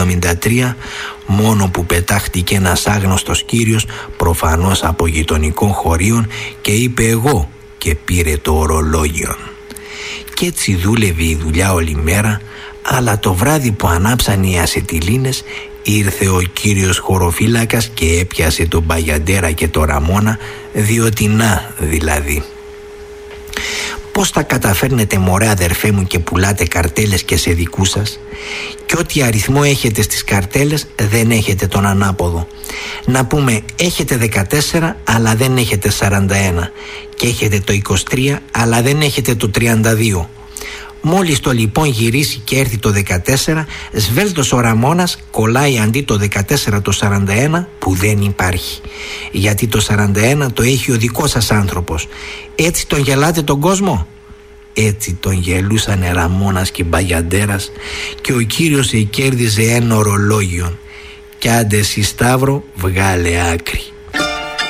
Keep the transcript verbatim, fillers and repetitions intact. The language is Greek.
εβδομήντα τρία, μόνο που πετάχτηκε ένας άγνωστος κύριος, προφανώς από γειτονικών χωρίων, και είπε εγώ, και πήρε το ορολόγιο. Κι έτσι δούλευε η δουλειά όλη μέρα, αλλά το βράδυ που ανάψαν οι ασετιλίνες ήρθε ο κύριος χωροφύλακας και έπιασε τον Μπαγιαντέρα και το Ραμόνα, διότι να δηλαδή. Πώς τα καταφέρνετε μωρέ αδερφέ μου και πουλάτε καρτέλες και σε δικού σας, και ό,τι αριθμό έχετε στις καρτέλες δεν έχετε τον ανάποδο. Να πούμε έχετε δεκατέσσερα αλλά δεν έχετε σαράντα ένα, και έχετε το είκοσι τρία αλλά δεν έχετε το τριάντα δύο. Μόλις το λοιπόν γυρίσει και έρθει το δεκατέσσερα, σβέλτος ο Ραμόνας κολλάει αντί το δεκατέσσερα το σαράντα ένα που δεν υπάρχει, γιατί το σαράντα ένα το έχει ο δικός σας άνθρωπος. Έτσι τον γελάτε τον κόσμο? Έτσι τον γελούσανε Ραμόνας και Μπαγιαντέρας, και ο κύριος κέρδιζε ένα ορολόγιο. Κι άντε εσύ Σταύρο, βγάλε άκρη.